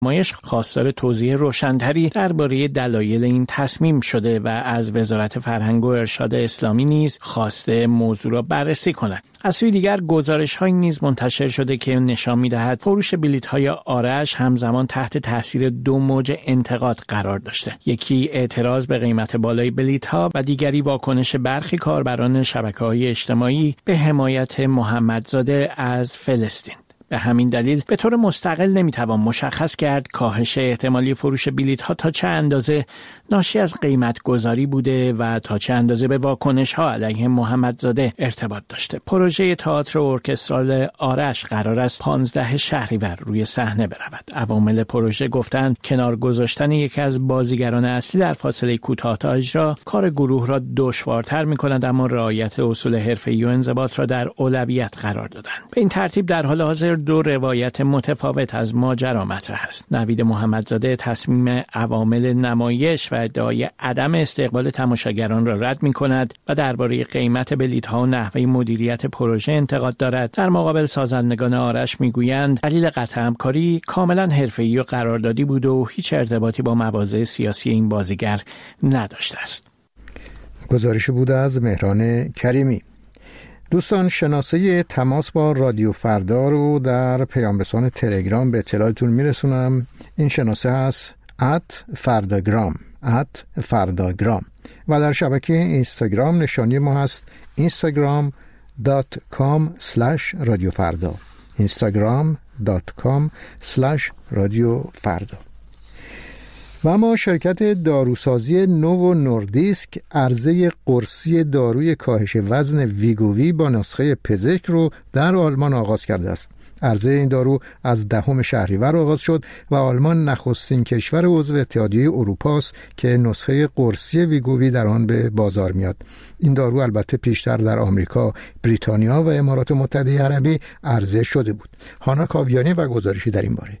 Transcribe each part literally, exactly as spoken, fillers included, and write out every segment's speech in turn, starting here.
نمایش خواستار توضیح روشن‌تری درباره دلایل این تصمیم شده و از وزارت فرهنگ و ارشاد اسلامی نیز خواسته موضوع را بررسی کند. از سوی دیگر گزارش‌هایی نیز منتشر شده که نشان می‌دهد فروش بلیط‌های آرش همزمان تحت تاثیر دو موج انتقاد قرار داشته. یکی اعتراض به قیمت بالای بلیط‌ها و دیگری واکنش برخی کاربران شبکه‌های اجتماعی به حمایت محمدزاده از فلسطین. به همین دلیل به طور مستقل نمیتوان مشخص کرد کاهش احتمالی فروش بلیط‌ها تا چه اندازه ناشی از قیمت گذاری بوده و تا چه اندازه به واکنش‌ها علیه محمدزاده ارتباط داشته. پروژه تئاتر ارکسترال آرش قرار است پانزده شهریور روی صحنه برود. عوامل پروژه گفتند کنار گذاشتن یکی از بازیگران اصلی در فاصله کوتاه تا اجرا کار گروه را دشوارتر می‌کند، اما رعایت اصول حرفه‌ای و انضباط را در اولویت قرار دادند. به این ترتیب در حال حاضر دو روایت متفاوت از ماجرا مطرح است. نوید محمدزاده تصمیم عوامل نمایش و ادعای عدم استقبال تماشاگران را رد می‌کند و درباره قیمت بلیط‌ها و نحوه مدیریت پروژه انتقاد دارد. در مقابل سازندگان آرش می‌گویند دلیل قطع همکاری کاملا حرفه‌ای و قراردادی بود و هیچ ارتباطی با مواضع سیاسی این بازیگر نداشته است. گزارش بود از مهران کریمی. دوستان، شناسه تماس با رادیو فردا رو در پیام رسان تلگرام به اطلاعتون میرسونم. این شناسه هست ات فرداگرام ات فرداگرام و در شبکه اینستاگرام نشانی ما هست اینستاگرام دات کام سلش رادیو فردا اینستاگرام دات کام سلش رادیو فردا. و اما شرکت داروسازی نوو نوردیسک عرضه قرصی داروی کاهش وزن ویگووی با نسخه پزشک رو در آلمان آغاز کرده است. عرضه این دارو از دهم شهریور آغاز شد و آلمان نخستین کشور عضو اتحادیه اروپا است که نسخه قرصی ویگووی در آن به بازار میاد. این دارو البته پیشتر در آمریکا، بریتانیا و امارات متحده عربی عرضه شده بود. هانا کاویانی و گزارشی در این باره.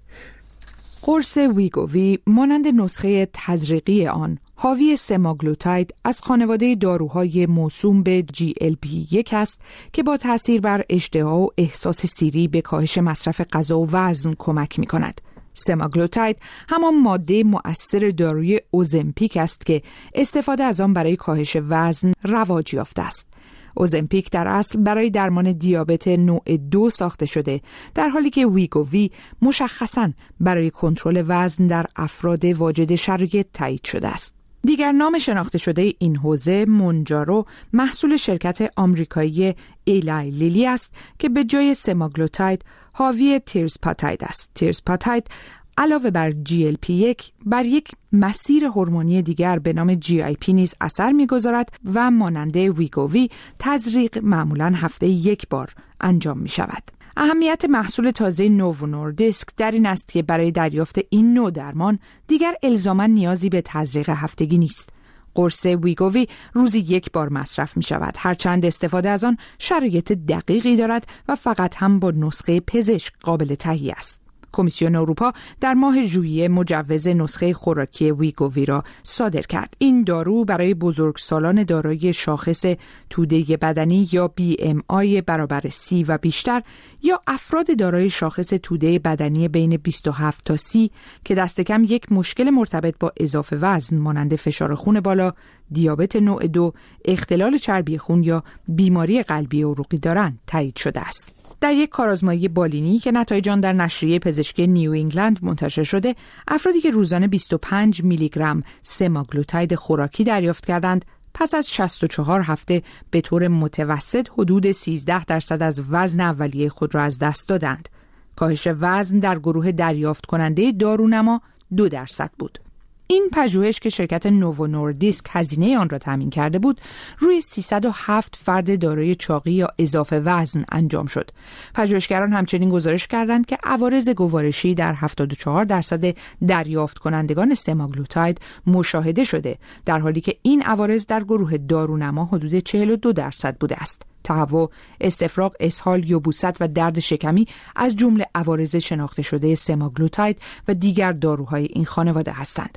قرص ویگووی مانند نسخه تزریقی آن حاوی سماگلوتاید از خانواده داروهای موسوم به جی ال پی یک است که با تأثیر بر اشتها و احساس سیری به کاهش مصرف غذا و وزن کمک می کند. سماگلوتاید همان ماده مؤثر داروی اوزمپیک است که استفاده از آن برای کاهش وزن رواج یافته است. اوزمپیک در اصل برای درمان دیابت نوع دو ساخته شده، در حالی که ویگووی مشخصاً برای کنترل وزن در افراد واجد شرایط تایید شده است. دیگر نام شناخته شده این حوزه مونجارو محصول شرکت آمریکایی ایلای لیلی است که به جای سماگلوتاید حاوی تیرسپاتاید است. تیرسپاتاید علاوه بر جی ال پی یک بر یک مسیر هورمونی دیگر به نام جی آی پی نیز اثر می‌گذارد و مانند ویگووی تزریق معمولاً هفته یک بار انجام می‌شود. اهمیت محصول تازه نوو نوردیسک در این است که برای دریافت این نوع درمان دیگر الزاماً نیازی به تزریق هفتگی نیست. قرص ویگووی روزی یک بار مصرف می شود، هرچند استفاده از آن شرایط دقیقی دارد و فقط هم با نسخه پزشک قابل تهیه است. کمیسیون اروپا در ماه ژوئیه مجوز نسخه خوراکی ویگووی را صادر کرد. این دارو برای بزرگسالان دارای شاخص توده بدنی یا بی ام آی برابر سی و بیشتر یا افراد دارای شاخص توده بدنی بین بیست و هفت تا سی که دست کم یک مشکل مرتبط با اضافه وزن مانند فشار خون بالا، دیابت نوع دو، اختلال چربی خون یا بیماری قلبی عروقی دارند تایید شده است. در یک کارآزمایی بالینی که نتایج آن در نشریه پزشکی نیو انگلند منتشر شده، افرادی که روزانه بیست و پنج میلی گرم سماگلوتاید خوراکی دریافت کردند، پس از شصت و چهار هفته به طور متوسط حدود سیزده درصد از وزن اولیه خود را از دست دادند. کاهش وزن در گروه دریافت کننده دارونما دو درصد بود. این پژوهش که شرکت نوو نوردیسک هزینه آن را تامین کرده بود، روی سیصد و هفت فرد دارای چاقی یا اضافه وزن انجام شد. پژوهشگران همچنین گزارش کردند که عوارض گوارشی در هفتاد و چهار درصد دریافت کنندگان سماگلوتاید مشاهده شده، در حالی که این عوارض در گروه دارونما حدود چهل و دو درصد بوده است. تهوع، استفراغ، اسهال، یبوست و درد شکمی از جمله عوارض شناخته شده سماگلوتاید و دیگر داروهای این خانواده هستند.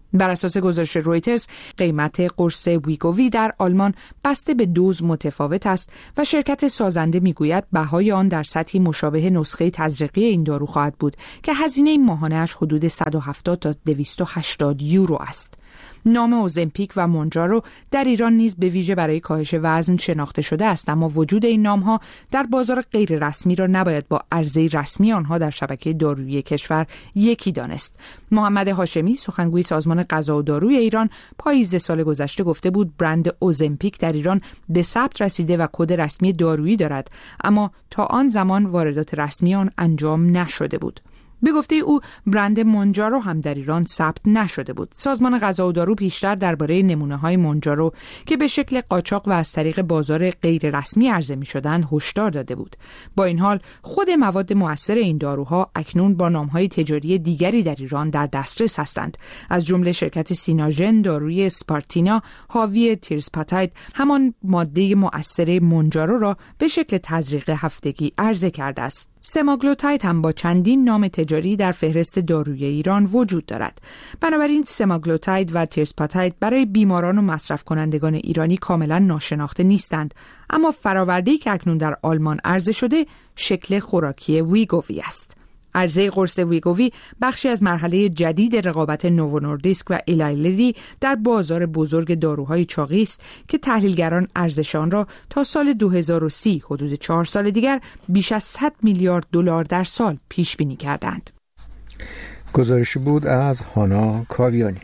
بر اساس گزارش رویترز، قیمت قرص ویگووی در آلمان بسته به دوز متفاوت است و شرکت سازنده میگوید بهای آن در سطحی مشابه نسخه تزریقی این دارو خواهد بود که هزینه ماهانه‌اش حدود صد و هفتاد تا دویست و هشتاد یورو است. نام اوزمپیک و مونجارو در ایران نیز به ویژه برای کاهش وزن شناخته شده است، اما وجود این نام‌ها در بازار غیر رسمی را نباید با عرضه رسمی آنها در شبکه دارویی کشور یکی دانست. محمد هاشمی، سخنگوی سازمان غذا و داروی ایران، پاییز سال گذشته گفته بود برند اوزمپیک در ایران به ثبت رسیده و کد رسمی دارویی دارد، اما تا آن زمان واردات رسمی آن انجام نشده بود. به گفته او برند مونجارو هم در ایران ثبت نشده بود. سازمان غذا و دارو پیشتر درباره نمونه‌های مونجارو که به شکل قاچاق و از طریق بازار غیر رسمی عرضه می‌شدند هشدار داده بود. با این حال خود مواد مؤثر این داروها اکنون با نام‌های تجاری دیگری در ایران در دسترس هستند. از جمله شرکت سیناژن داروی اسپارتینا حاوی تیرسپاتاید همان ماده مؤثر مونجارو را به شکل تزریق هفتگی عرضه کرده است. سماگلوتاید هم با چندین نام تجاری در فهرست داروی ایران وجود دارد. بنابراین سماگلوتاید و تیرسپاتاید برای بیماران و مصرف کنندگان ایرانی کاملا ناشناخته نیستند، اما فراورده‌ای که اکنون در آلمان عرضه شده شکل خوراکی ویگووی است. عرضه قرص ویگووی بخشی از مرحله جدید رقابت نوو نوردیسک و ایلایلی در بازار بزرگ داروهای چاقی است که تحلیلگران ارزش آن را تا سال دو هزار و سی، حدود چهار سال دیگر، بیش از صد میلیارد دلار در سال پیش بینی کردند. گزارشی بود از هانا کاویانی.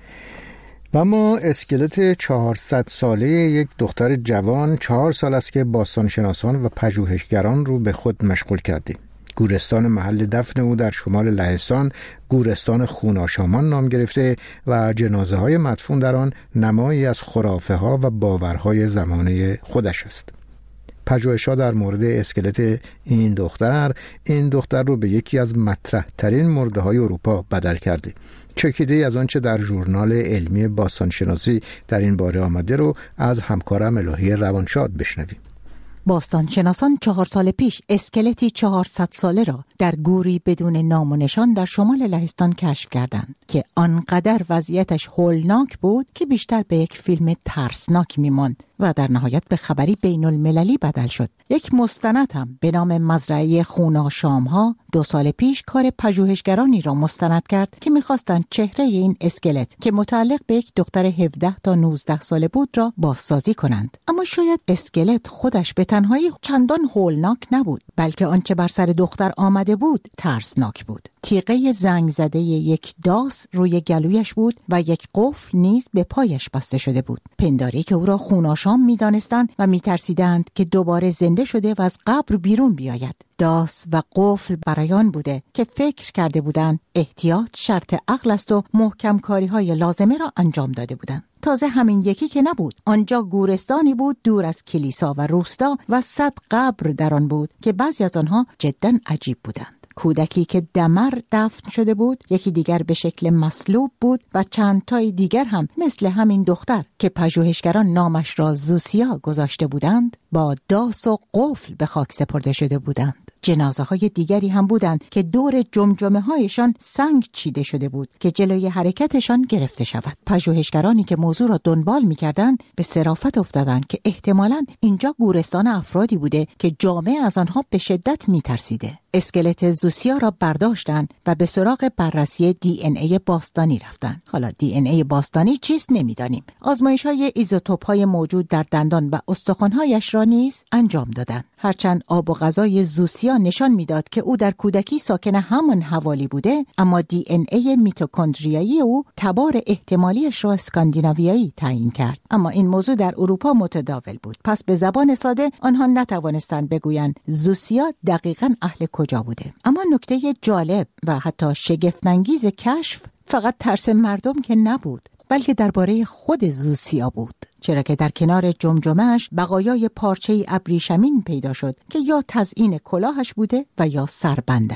و اما اسکلت چهارصد ساله یک دختر جوان چهار سال است که باستانشناسان و پژوهشگران رو به خود مشغول کرده. گورستان محل دفن او در شمال لهستان گورستان خوناشامان نام گرفته و جنازه های مدفون در آن نمایی از خرافه ها و باورهای زمانه خودش است. پژوهش‌ها در مورد اسکلت این دختر این دختر رو به یکی از مطرح ترین مرده های اروپا بدل کرده. چکیده از آنچه در ژورنال علمی باستانشناسی در این باره آمده رو از همکارم الهی روانشاد بشنویم. باستانشناسان چهار سال پیش اسکلتی چهارصد ساله را در گوری بدون نام و نشان در شمال لهستان کشف کردند که آنقدر وضعیتش هولناک بود که بیشتر به یک فیلم ترسناک می‌ماند و در نهایت به خبری بین المللی بدل شد. یک مستند هم به نام مزرعه خوناشام‌ها دو سال پیش کار پژوهشگرانی را مستند کرد که می‌خواستند چهره این اسکلت که متعلق به یک دختر هفده تا نوزده ساله بود را بازسازی کنند. اما شاید اسکلت خودش به تنهایی چندان هولناک نبود، بلکه آنچه بر سر دختر آمده بود ترسناک بود. تیغه زنگ زده یک داس روی گلویش بود و یک قفل نیز به پایش بسته شده بود. پنداری که او را خوناشام می دانستند و می ترسیدند که دوباره زنده شده و از قبر بیرون بیاید. داس و قفل برای آن بوده که فکر کرده بودند احتیاط شرط عقل است و محکم کاری های لازمه را انجام داده بودند. تازه همین یکی که نبود، آنجا گورستانی بود دور از کلیسا و روستا و صد قبر در آن بود که بعضی از آنها جدا عجیب بودند. کودکی که دمر دفن شده بود، یکی دیگر به شکل مصلوب بود و چند تای دیگر هم مثل همین دختر که پژوهشگران نامش را زوسیا گذاشته بودند با داس و قفل به خاک سپرده شده بودند. جنازه های دیگری هم بودند که دور جمجمه هایشان سنگ چیده شده بود که جلوی حرکتشان گرفته شود. پژوهشگرانی که موضوع را دنبال می‌کردند به صرافت افتادند که احتمالاً اینجا گورستان افرادی بوده که جامعه از آنها به شدت می‌ترسیده. اسکلت زوسیا را برداشتند و به سراغ بررسی دی ان ای باستانی رفتند. حالا دی ان ای باستانی چیست نمی‌دانیم. آزمایش‌های ایزوتوپ‌های موجود در دندان و استخوان‌هایش را نیز انجام دادند. هرچند آب و غذای زوسیا نشان میداد که او در کودکی ساکن همان حوالی بوده، اما دی ان ای میتوکندریایی او تبار احتمالیش را اسکاندیناویایی تعیین کرد. اما این موضوع در اروپا متداول بود، پس به زبان ساده آنها نتوانستند بگویند زوسیا دقیقاً اهل کجا بوده. اما نکته جالب و حتی شگفت‌انگیز کشف فقط ترس مردم که نبود، بلکه درباره خود زوسیا بود، چرا که در کنار جمجمه‌اش بقایای پارچه‌ای ابریشمین پیدا شد که یا تزیین کلاهش بوده و یا سربندش.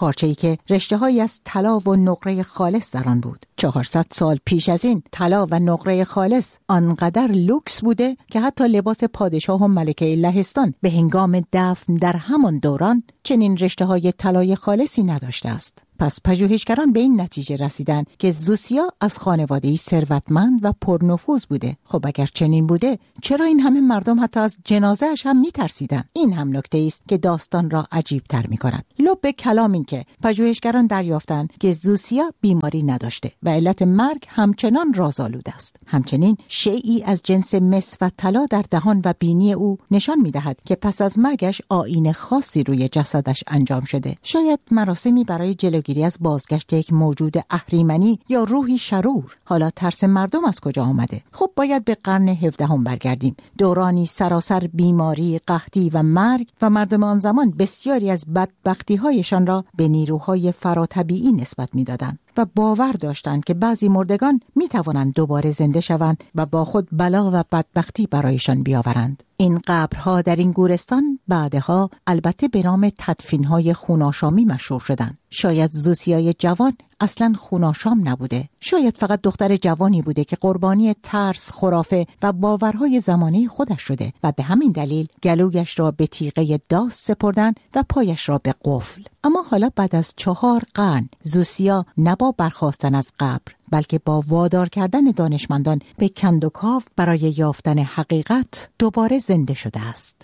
پارچه‌ای که رشته‌هایی از طلا و نقره خالص در آن بود. چهارصد سال پیش از این طلا و نقره خالص آنقدر لوکس بوده که حتی لباس پادشاه و ملکه لهستان به هنگام دفن در همان دوران چنین رشته‌های طلای خالصی نداشته است. پس پژوهشگران به این نتیجه رسیدند که زوسیا از خانواده‌ای ثروتمند و پرنفوذ بوده. خب اگر چنین بوده چرا این همه مردم حتی از جنازه‌اش هم می‌ترسیدند؟ این هم نکته است که داستان را عجیب‌تر می‌کند. لب کلام این که پژوهشگران دریافتند که زوسیا بیماری نداشته و علت مرگ همچنان رازآلود است. همچنین شیئی از جنس مس و طلا در دهان و بینی او نشان می‌دهد که پس از مرگش آیین خاصی روی جسدش انجام شده. شاید مراسمی برای جلوگیری از بازگشت یک موجود اهریمنی یا روحی شرور. حالا ترس مردم از کجا آمده؟ خب باید به قرن هفدهم برگردیم. دورانی سراسر بیماری، قحطی و مرگ و مردم آن زمان بسیاری از بدبختی‌هایشان را به نیروهای فراتبیعی نسبت می‌دادند و باور داشتند که بعضی مردگان می‌توانند دوباره زنده شوند و با خود بلا و بدبختی برایشان بیاورند. این قبرها در این گورستان بعدها البته به نام تدفین‌های خوناشامی مشهور شدند. شاید زوسیای جوان اصلاً خوناشام نبوده. شاید فقط دختر جوانی بوده که قربانی ترس، خرافه و باورهای زمانه خودش شده و به همین دلیل گلویش را به تیغه داس سپردن و پایش را به قفل. اما حالا بعد از چهار قرن زوسیا نه با برخاستن از قبر بلکه با وادار کردن دانشمندان به کندوکاو برای یافتن حقیقت دوباره زنده شده است.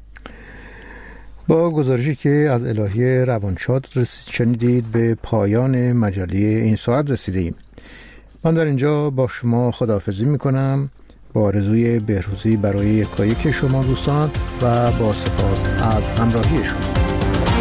با گزارشی که از الهی روانشاد شنیدید به پایان مجله این ساعت رسیدیم. من در اینجا با شما خداحافظی میکنم با آرزوی بهروزی برای یکایک شما دوستان و با سپاس از همراهی شما.